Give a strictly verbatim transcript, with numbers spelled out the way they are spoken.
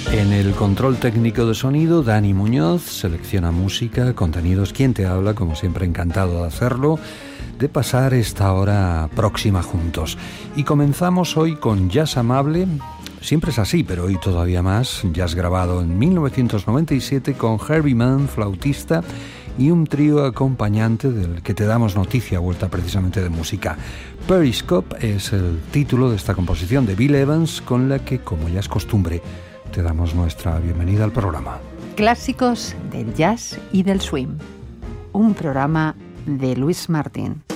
En el control técnico de sonido, Dani Muñoz selecciona música, contenidos. Quien te habla, como siempre, encantado de hacerlo, de pasar esta hora próxima juntos. Y comenzamos hoy con jazz amable. Siempre es así, pero hoy todavía más. Jazz grabado en mil novecientos noventa y siete con Herbie Mann, flautista, y un trío acompañante del que te damos noticia, vuelta precisamente de música. Periscope es el título de esta composición de Bill Evans, con la que, como ya es costumbre, te damos nuestra bienvenida al programa. Clásicos del jazz y del swing. Un programa de Luis Martín.